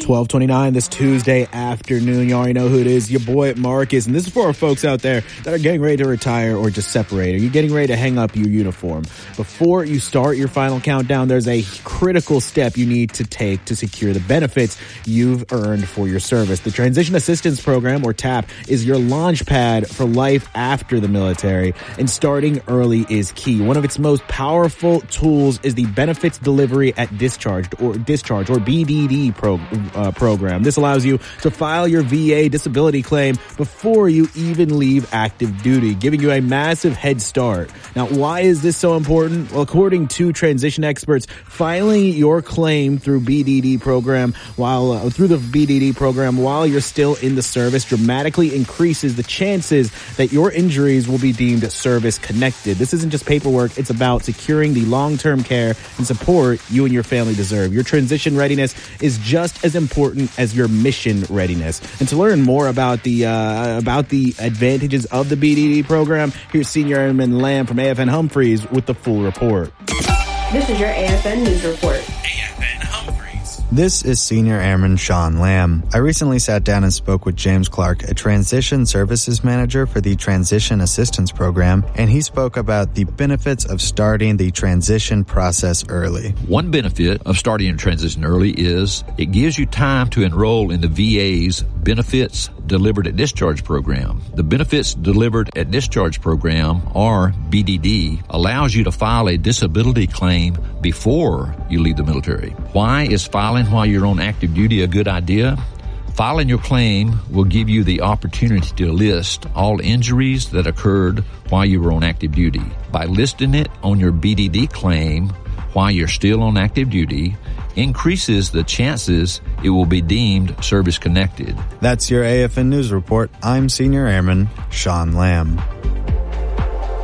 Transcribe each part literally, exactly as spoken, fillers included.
twelve twenty-nine this Tuesday afternoon. You already know who it is, your boy Marcus. And this is for our folks out there that are getting ready to retire or just separate. Are you getting ready to hang up your uniform? Before you start your final countdown, there's a critical step you need to take to secure the benefits you've earned for your service. The Transition Assistance Program, or TAP, is your launch pad for life after the military, and starting early is key. One of its most powerful tools is the Benefits Delivery at Discharge, or Discharge, or B D D pro, uh, program. This allows you to file your V A disability claim before you even leave active duty, giving you a massive head start. Now, why is this so important? Well, according to transition experts, filing your claim through B D D program while uh, through the B D D program while you're still in the service dramatically increases the chances that your injuries will be deemed service connected. This isn't just paperwork; it's about securing the long-term care and support you and your family deserve. Your transition readiness is just as important as your mission readiness. And to learn more about the uh, about the advantages of the B D D program, here's Senior Airman Lamb from A F N Humphreys with the full report. This is your A F N News Report. A F N Humphreys. This is Senior Airman Sean Lamb. I recently sat down and spoke with James Clark, a Transition Services Manager for the Transition Assistance Program, and he spoke about the benefits of starting the transition process early. One benefit of starting a transition early is it gives you time to enroll in the V A's Benefits Delivered at Discharge program. The Benefits Delivered at Discharge program, or B D D, allows you to file a disability claim before you leave the military. Why is filing while you're on active duty a good idea? Filing your claim will give you the opportunity to list all injuries that occurred while you were on active duty. By listing it on your B D D claim while you're still on active duty, increases the chances it will be deemed service-connected. That's your A F N News Report. I'm Senior Airman Sean Lamb.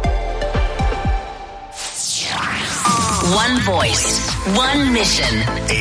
One voice, one mission.